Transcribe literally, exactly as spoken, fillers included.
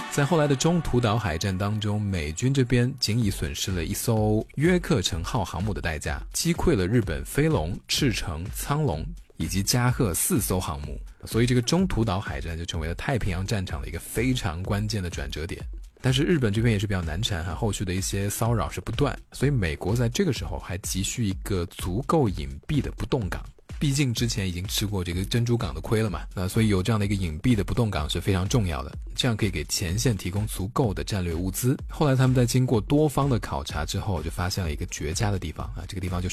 在后来的中途岛海战当中，美军这边仅以损失了一艘约克城号航母的代价，击溃了日本飞龙、赤城、苍龙以及加贺四艘航母，所以这个中途岛海战就成为了太平洋战场的一个非常关键的转折点。但是日本这边也是比较难缠哈，后续的一些骚扰是不断，所以美国在这个时候还急需一个足够隐蔽的不动港。毕竟之前已经吃过这个珍珠港的亏了嘛，那所以有这样的一个隐蔽的不动港是非常重要的，这样可以给前线提供足够的战略物资。后来他们在经过多方的考察之后，就发现了一个绝佳的地方啊，这个地方就是